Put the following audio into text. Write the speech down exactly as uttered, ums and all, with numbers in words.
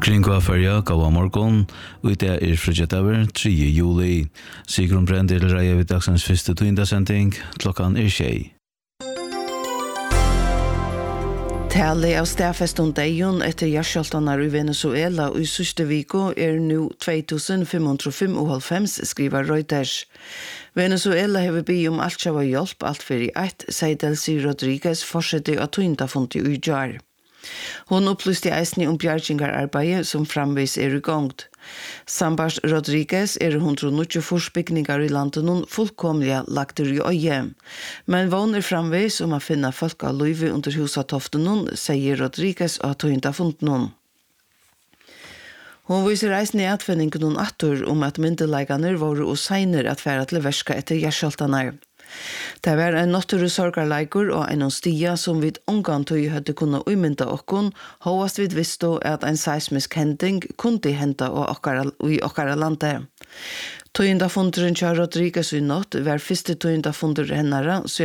Kringva färja gav morgon och det är fredagen tredje juli. Sigrun Brandel reier vid dagsens første tøyndasending klokkan er tjei. Tallet av stedfeston deion etter gjerskjoltanar i Venezuela og i siste viko er nu två tusen fem hundre fem skriver Reuters. Venezuela hever bi om alt sjava hjelp alt fyrir eit, sier Delcy Rodriguez forsette av tøyndafundi i jar. Hon upplyste eisni om bjargingararbeidet som framvis er i gongt. Sambars Rodriguez er hundre og nittifire bygningar i landet nun fullkomliga lagter i øye. Men vån er framvis om å finne folk av løyve under husatoften nun, sier Rodriguez og tøynda fundet nun. Hon viser eisni atfinningen nun attur om at myndeleganer våre og seiner at færa til verska etter gjerskjoltanar. Det var en natursorgarleikur og en stia som vid ongantøy hadde kunnet umynda okkon, hovast vid visto at en seismisk hending kunne henda i okkara lande. Tøyndafunderen Tja Rodriguez i natt var første tøyndafunder hennara,